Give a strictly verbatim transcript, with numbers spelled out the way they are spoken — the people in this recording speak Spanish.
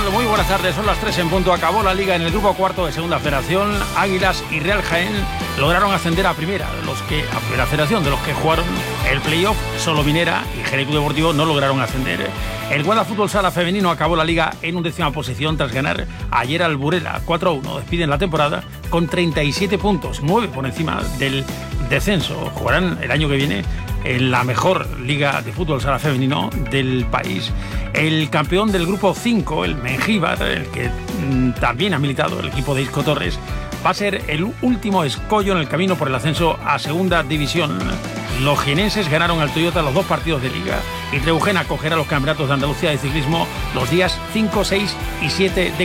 tal? Muy buenas tardes, son las tres en punto. Acabó la Liga en el grupo cuarto de Segunda Federación. Águilas y Real Jaén lograron ascender a Primera. Los que, a Primera Federación, de los que jugaron el playoff, solo Minera y Jerez Club Deportivo no lograron ascender. El Guada Fútbol Sala Femenino acabó la Liga en undécima posición tras ganar ayer al Burela cuatro a uno. Despiden la temporada con treinta y siete puntos, nueve por encima del descenso. Jugarán el año que viene en la mejor liga de fútbol sala femenino del país. El campeón del grupo cinco, el Mengíbar, el que mmm, también ha militado el equipo de Isco Torres, va a ser el último escollo en el camino por el ascenso a segunda división. Los jienenses ganaron al Toyota los dos partidos de liga y Trebujena acogerá los campeonatos de Andalucía de ciclismo los días cinco, seis y siete de